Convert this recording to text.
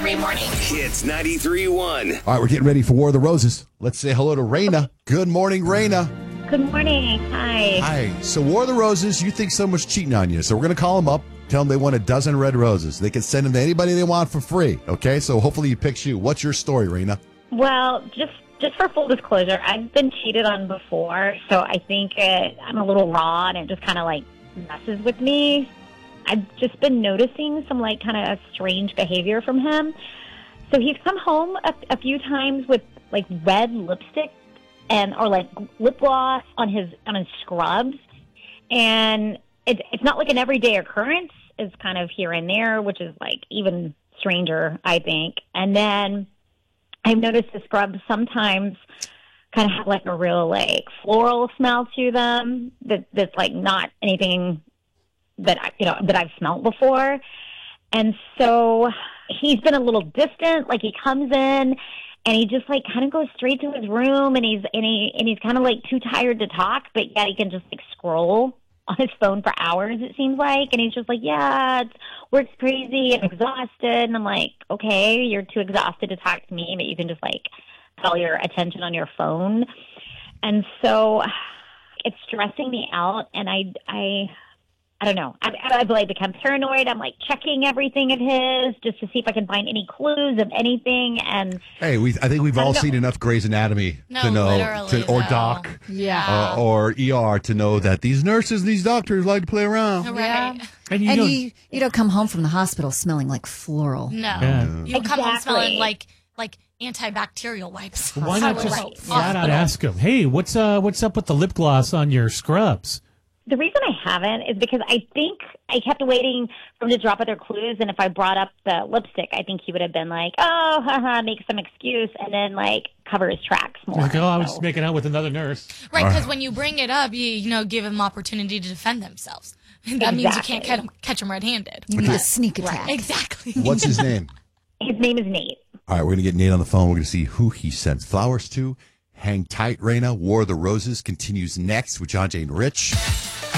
every morning. Hits 93.1. All right, we're getting ready for War of the Roses. Let's say hello to Raina. Good morning, Raina. Good morning. Hi. Hi. So War of the Roses, you think someone's cheating on you. So we're going to call them up, tell them they want a dozen red roses. They can send them to anybody they want for free, okay? So hopefully he picks you. What's your story, Raina? Well, just for full disclosure, I've been cheated on before, so I think I'm a little raw and it just kind of like messes with me. I've just been noticing some like kind of strange behavior from him. So he's come home a few times with like red lipstick or like lip gloss on his scrubs, and it's not like an everyday occurrence. It's kind of here and there, which is like even stranger, I think. And then I've noticed the scrubs sometimes kind of have like a real like floral smell to them that's like not anything that I've smelled before. And so he's been a little distant. Like he comes in and he just like kind of goes straight to his room, and he's kind of like too tired to talk, but yet he can just like scroll on his phone for hours, it seems like. And he's just like, yeah, work's crazy, I'm exhausted. And I'm like, okay, you're too exhausted to talk to me, but you can just like put all your attention on your phone. And so it's stressing me out, and I don't know. I've like become paranoid. I'm like checking everything of his just to see if I can find any clues of anything. And hey, I think we've all seen enough Grey's Anatomy to know, or Doc, or ER to know that these nurses, these doctors like to play around. Right. And you don't come home from the hospital smelling like floral. No. Yeah. You come home smelling like antibacterial wipes. Why not just flat out ask him, hey, what's up with the lip gloss on your scrubs? The reason I haven't is because I think I kept waiting for him to drop other clues, and if I brought up the lipstick, I think he would have been like, oh, haha, make some excuse, and then like cover his tracks more. Like, I was just making out with another nurse. Right, because when you bring it up, you give them opportunity to defend themselves. That means you can't catch them red-handed. You need a sneak attack. Exactly. What's his name? His name is Nate. All right, we're going to get Nate on the phone. We're going to see who he sent flowers to. Hang tight, Raina. War of the Roses continues next with John, Jay, and Rich.